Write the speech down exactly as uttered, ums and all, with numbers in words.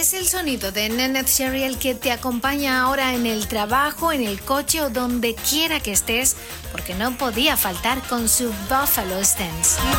Es el sonido de Neneh Cherry el que te acompaña ahora en el trabajo, en el coche o donde quiera que estés, porque no podía faltar con su Buffalo Stance.